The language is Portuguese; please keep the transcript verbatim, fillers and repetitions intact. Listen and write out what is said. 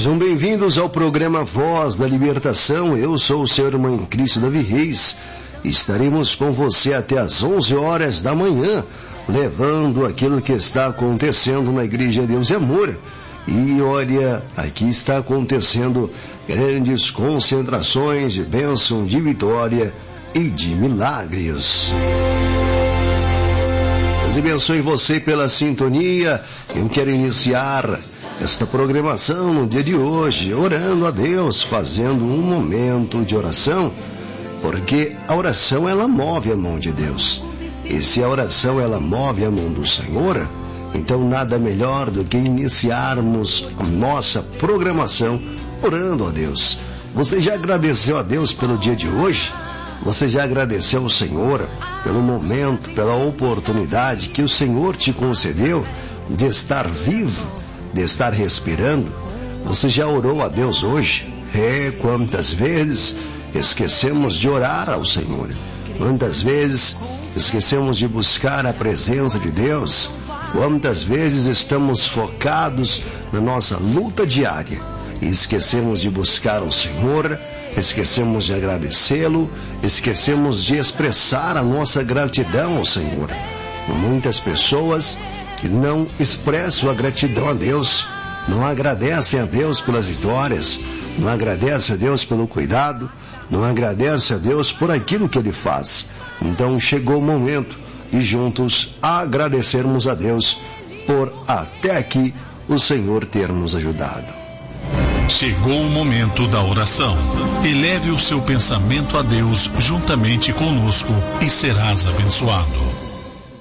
Sejam bem-vindos ao programa Voz da Libertação. Eu sou o seu irmão em Cristo, Davi Reis. Estaremos com você até às onze horas da manhã, levando aquilo que está acontecendo na Igreja Deus e Amor. E olha, aqui está acontecendo grandes concentrações de bênção, de vitória e de milagres. Deus abençoe você pela sintonia. Eu quero iniciar esta programação no dia de hoje, orando a Deus, fazendo um momento de oração, porque a oração ela move a mão de Deus. E se a oração ela move a mão do Senhor, então nada melhor do que iniciarmos a nossa programação orando a Deus. Você já agradeceu a Deus pelo dia de hoje? Você já agradeceu ao Senhor pelo momento, pela oportunidade que o Senhor te concedeu de estar vivo, de estar respirando? Você já orou a Deus hoje? É, quantas vezes esquecemos de orar ao Senhor? Quantas vezes esquecemos de buscar a presença de Deus? Quantas vezes estamos focados na nossa luta diária e esquecemos de buscar o Senhor, esquecemos de agradecê-lo, esquecemos de expressar a nossa gratidão ao Senhor? Muitas pessoas que não expressam a gratidão a Deus, não agradecem a Deus pelas vitórias, não agradecem a Deus pelo cuidado, não agradecem a Deus por aquilo que Ele faz. Então chegou o momento de juntos agradecermos a Deus por até aqui o Senhor ter nos ajudado. Chegou o momento da oração. Eleve o seu pensamento a Deus juntamente conosco e serás abençoado.